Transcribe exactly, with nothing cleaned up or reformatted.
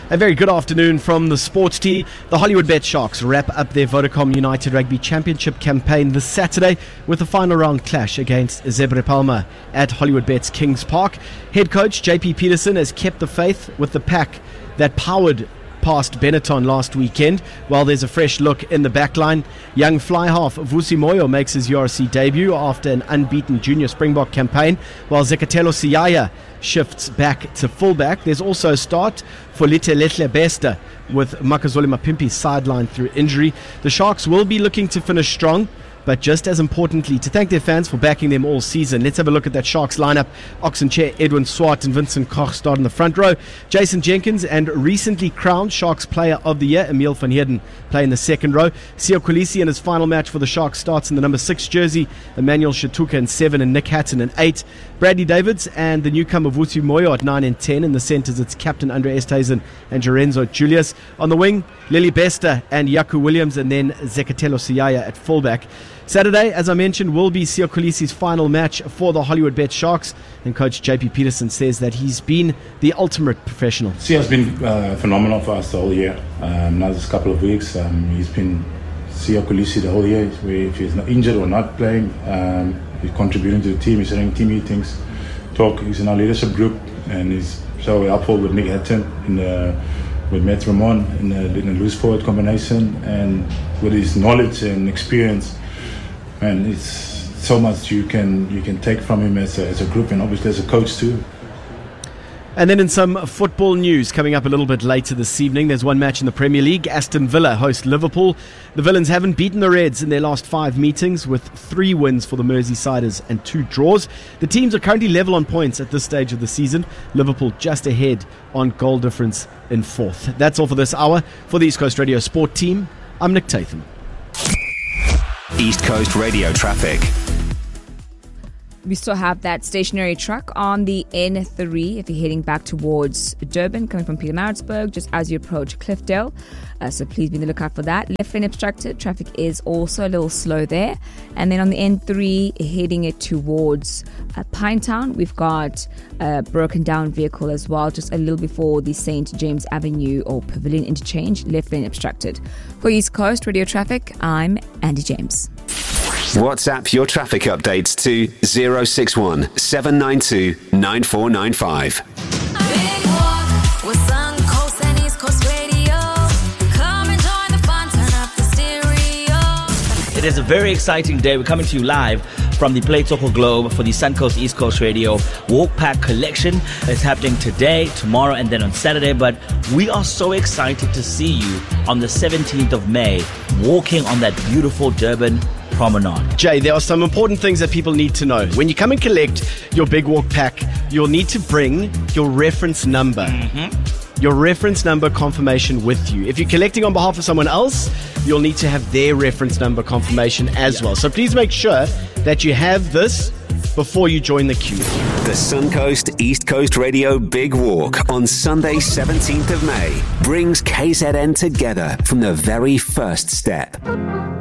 A very good afternoon from the sports team. The Hollywood Bet Sharks wrap up their Vodacom United Rugby Championship campaign this Saturday with a final round clash against Zebre Palma at Hollywood Bet's Kings Park. Head coach J P Peterson has kept the faith with the pack that powered past Benetton last weekend, while there's a fresh look in the backline. Young fly half Vusi Moyo makes his U R C debut after an unbeaten junior Springbok campaign, while Zekatelo Siyaya shifts back to fullback. There's also a start for Litelehle Bester with Makazole Mapimpi sidelined through injury. The Sharks will be looking to finish strong, but just as importantly, to thank their fans for backing them all season. Let's have a look at that Sharks lineup. Oxen Chair, Edwin Swart and Vincent Koch start in the front row. Jason Jenkins and recently crowned Sharks Player of the Year, Emile van Heerden, play in the second row. Siya Kolisi in his final match for the Sharks starts in the number six jersey. Emmanuel Shatuka in seven and Nick Hatton in eight. Bradley Davids and the newcomer Vusi Moyo at nine and ten. In the centres, it's Captain Andre Esthuizen and Jorenzo Julius. On the wing, Lily Bester and Yaku Williams, and then Zekatelo Siyaya at fullback. Saturday, as I mentioned, will be Siya Kolisi's final match for the Hollywood Bet Sharks, and coach J P Peterson says that he's been the ultimate professional. Siya's been uh, phenomenal for us the whole year. Um, now this couple of weeks, um, he's been Siya Kolisi the whole year. If he's not injured or not playing, um, he's contributing to the team. He's running team meetings, talk. He's in our leadership group, and he's so helpful with Nick Hatton in the, with Matt Ramon in the, in the loose forward combination, and with his knowledge and experience. And it's so much you can you can take from him as a, as a group, and obviously as a coach too. And then in some football news coming up a little bit later this evening, there's one match in the Premier League. Aston Villa host Liverpool. The Villains haven't beaten the Reds in their last five meetings, with three wins for the Merseysiders and two draws. The teams are currently level on points at this stage of the season. Liverpool just ahead on goal difference in fourth. That's all for this hour. For the East Coast Radio Sport team, I'm Nick Tatham. East Coast Radio traffic. We still have that stationary truck on the N three if you're heading back towards Durban, coming from Pietermaritzburg, just as you approach Cliffdale. Uh, so please be on the lookout for that. Left lane obstructed. Traffic is also a little slow there. And then on the N three, heading it towards uh, Pinetown, we've got a broken down vehicle as well, just a little before the Saint James Avenue or Pavilion interchange. Left lane obstructed. For East Coast Radio Traffic, I'm Andy James. WhatsApp your traffic updates to zero six one seven nine two nine four nine five. It is a very exciting day. We're coming to you live from the Play Toko Globe for the Suncoast East Coast Radio Walk Pack Collection. It's happening today, tomorrow, and then on Saturday. But we are so excited to see you on the seventeenth of May walking on that beautiful Durban promenade. Jay, there are some important things that people need to know. When you come and collect your Big Walk pack, you'll need to bring your reference number. Mm-hmm. Your reference number confirmation with you. If you're collecting on behalf of someone else, you'll need to have their reference number confirmation as yeah. well. So please make sure that you have this before you join the queue. The Suncoast East Coast Radio Big Walk on Sunday seventeenth of May brings K Z N together from the very first step.